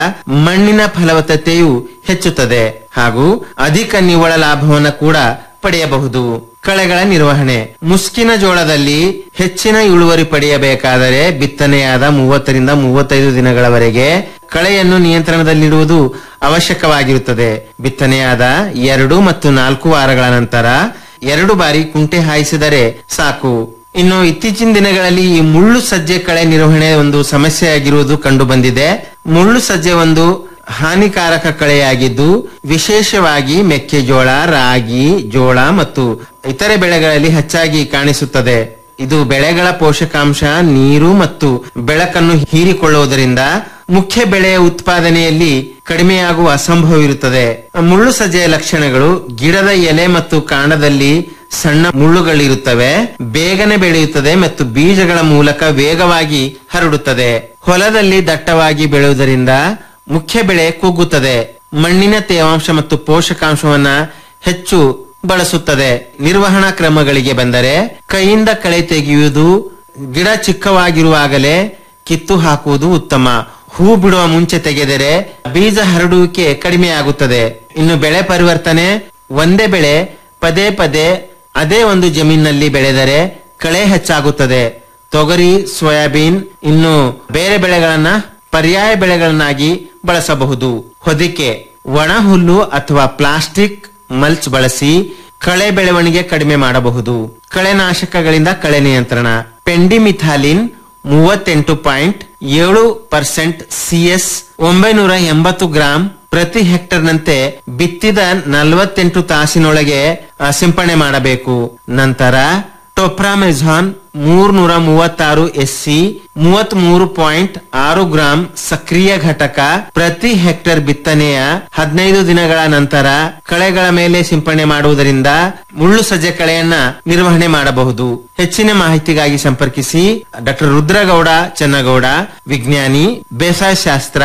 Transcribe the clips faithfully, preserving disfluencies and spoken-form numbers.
ಮಣ್ಣಿನ ಫಲವತ್ತತೆಯು ಹೆಚ್ಚುತ್ತದೆ ಹಾಗೂ ಅಧಿಕ ನಿವ್ವಳ ಲಾಭವನ್ನು ಕೂಡ ಪಡೆಯಬಹುದು. ಕಳೆಗಳ ನಿರ್ವಹಣೆ. ಮುಸ್ಕಿನ ಜೋಳದಲ್ಲಿ ಹೆಚ್ಚಿನ ಇಳುವರಿ ಪಡೆಯಬೇಕಾದರೆ ಬಿತ್ತನೆಯಾದ ಮೂವತ್ತರಿಂದ ಮೂವತ್ತೈದು ದಿನಗಳವರೆಗೆ ಕಳೆಯನ್ನು ನಿಯಂತ್ರಣದಲ್ಲಿಡುವುದು ಅವಶ್ಯಕವಾಗಿರುತ್ತದೆ. ಬಿತ್ತನೆಯಾದ ಎರಡು ಮತ್ತು ನಾಲ್ಕು ವಾರಗಳ ನಂತರ ಎರಡು ಬಾರಿ ಕುಂಟೆ ಹಾಯಿಸಿದರೆ ಸಾಕು. ಇನ್ನು ಇತ್ತೀಚಿನ ದಿನಗಳಲ್ಲಿ ಈ ಮುಳ್ಳು ಸಜ್ಜೆ ಕಳೆ ನಿರ್ವಹಣೆ ಒಂದು ಸಮಸ್ಯೆಯಾಗಿರುವುದು ಕಂಡು ಬಂದಿದೆ. ಮುಳ್ಳು ಸಜ್ಜೆ ಒಂದು ಹಾನಿಕಾರಕ ಕಳೆಯಾಗಿದ್ದು ವಿಶೇಷವಾಗಿ ಮೆಕ್ಕೆಜೋಳ, ರಾಗಿ, ಜೋಳ ಮತ್ತು ಇತರೆ ಬೆಳೆಗಳಲ್ಲಿ ಹೆಚ್ಚಾಗಿ ಕಾಣಿಸುತ್ತದೆ. ಇದು ಬೆಳೆಗಳ ಪೋಷಕಾಂಶ, ನೀರು ಮತ್ತು ಬೆಳಕನ್ನು ಹೀರಿಕೊಳ್ಳುವುದರಿಂದ ಮುಖ್ಯ ಬೆಳೆಯ ಉತ್ಪಾದನೆಯಲ್ಲಿ ಕಡಿಮೆಯಾಗುವ ಸಂಭವವಿರುತ್ತದೆ. ಮುಳ್ಳು ಸಜ್ಜೆಯ ಲಕ್ಷಣಗಳು: ಗಿಡದ ಎಲೆ ಮತ್ತು ಕಾಂಡದಲ್ಲಿ ಸಣ್ಣ ಮುಳ್ಳುಗಳಿರುತ್ತವೆ, ಬೇಗನೆ ಬೆಳೆಯುತ್ತದೆ ಮತ್ತು ಬೀಜಗಳ ಮೂಲಕ ವೇಗವಾಗಿ ಹರಡುತ್ತದೆ. ಹೊಲದಲ್ಲಿ ದಟ್ಟವಾಗಿ ಬೆಳೆಯುವುದರಿಂದ ಮುಖ್ಯ ಬೆಳೆ ಕುಗ್ಗುತ್ತದೆ. ಮಣ್ಣಿನ ತೇವಾಂಶ ಮತ್ತು ಪೋಷಕಾಂಶವನ್ನ ಹೆಚ್ಚು ಬಳಸುತ್ತದೆ. ನಿರ್ವಹಣಾ ಕ್ರಮಗಳಿಗೆ ಬಂದರೆ ಕೈಯಿಂದ ಕಳೆ ತೆಗೆಯುವುದು, ಗಿಡ ಚಿಕ್ಕವಾಗಿರುವಾಗಲೇ ಕಿತ್ತು ಹಾಕುವುದು ಉತ್ತಮ. ಹೂ ಬಿಡುವ ಮುಂಚೆ ತೆಗೆದರೆ ಬೀಜ ಹರಡುವಿಕೆ ಕಡಿಮೆಯಾಗುತ್ತದೆ. ಇನ್ನು ಬೆಳೆ ಪರಿವರ್ತನೆ. ಒಂದೇ ಬೆಳೆ ಪದೇ ಪದೇ ಅದೇ ಒಂದು ಜಮೀನಿನಲ್ಲಿ ಬೆಳೆದರೆ ಕಳೆ ಹೆಚ್ಚಾಗುತ್ತದೆ. ತೊಗರಿ, ಸೋಯಾಬೀನ್ ಇನ್ನು ಬೇರೆ ಬೆಳೆಗಳನ್ನ ಪರ್ಯಾಯ ಬೆಳೆಗಳನ್ನಾಗಿ ಬಳಸಬಹುದು. ಹೊದಿಕೆ. ಒಣ ಹುಲ್ಲು ಅಥವಾ ಪ್ಲಾಸ್ಟಿಕ್ ಮಲ್ಚ್ ಬಳಸಿ ಕಳೆ ಬೆಳವಣಿಗೆ ಕಡಿಮೆ ಮಾಡಬಹುದು. ಕಳೆನಾಶಕಗಳಿಂದ ಕಳೆ ನಿಯಂತ್ರಣ. ಪೆಂಡಿಮಿಥಾಲಿನ್ ಮೂವತ್ತೆಂಟು ಪಾಯಿಂಟ್ ಏಳು ಪರ್ಸೆಂಟ್ ಸಿಎಸ್ ಒಂಬೈನೂರ ಎಂಬತ್ತು ಗ್ರಾಂ ಪ್ರತಿ ಹೆಕ್ಟರ್ನಂತೆ ಬಿತ್ತಿದ ನಲವತ್ತೆಂಟು ತಾಸಿನೊಳಗೆ ಸಿಂಪಡಣೆ ಮಾಡಬೇಕು. ನಂತರ ಟೊಪ್ರಾಮೆಜಾನ್ ಮೂರ್ನೂರ ಮೂವತ್ತಾರು ಎಸ್ಸಿ ಮೂವತ್ತ್ ಮೂರು ಪಾಯಿಂಟ್ ಆರು ಗ್ರಾಂ ಸಕ್ರಿಯ ಘಟಕ ಪ್ರತಿ ಹೆಕ್ಟರ್ ಬಿತ್ತನೆಯ ಹದಿನೈದು ದಿನಗಳ ನಂತರ ಕಳೆಗಳ ಮೇಲೆ ಸಿಂಪಡಣೆ ಮಾಡುವುದರಿಂದ ಮುಳ್ಳು ಸಜ್ಜೆ ಕಳೆಯನ್ನ ನಿರ್ವಹಣೆ ಮಾಡಬಹುದು. ಹೆಚ್ಚಿನ ಮಾಹಿತಿಗಾಗಿ ಸಂಪರ್ಕಿಸಿ ಡಾಕ್ಟರ್ ರುದ್ರಗೌಡ ಚನ್ನಗೌಡ, ವಿಜ್ಞಾನಿ, ಬೇಸಾಯ ಶಾಸ್ತ್ರ,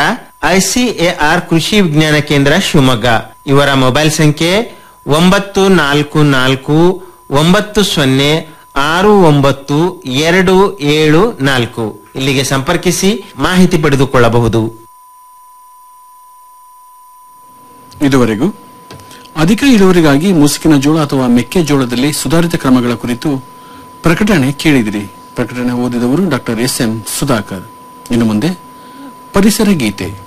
ಐಸಿಎಆರ್ ಕೃಷಿ ವಿಜ್ಞಾನ ಕೇಂದ್ರ, ಶಿವಮೊಗ್ಗ. ಇವರ ಮೊಬೈಲ್ ಸಂಖ್ಯೆ ಒಂಬತ್ತು ನಾಲ್ಕು ನಾಲ್ಕು ಒಂಬತ್ತು ಸೊನ್ನೆ ಆರು ಒಂಬತ್ತು ಎರಡು ಏಳು ನಾಲ್ಕು. ಇಲ್ಲಿಗೆ ಸಂಪರ್ಕಿಸಿ ಮಾಹಿತಿ ಪಡೆದುಕೊಳ್ಳಬಹುದು. ಇದುವರೆಗೂ ಅಧಿಕ ಇಳುವರಿಗಾಗಿ ಮುಸುಕಿನ ಜೋಳ ಅಥವಾ ಮೆಕ್ಕೆಜೋಳದಲ್ಲಿ ಸುಧಾರಿತ ಕ್ರಮಗಳ ಕುರಿತು ಪ್ರಕಟಣೆ ಕೇಳಿದಿರಿ. ಪ್ರಕಟಣೆ ಓದಿದವರು ಡಾಕ್ಟರ್ ಎಸ್ ಎಂ ಸುಧಾಕರ್. ಇನ್ನು ಮುಂದೆ ಪರಿಸರ ಗೀತೆ.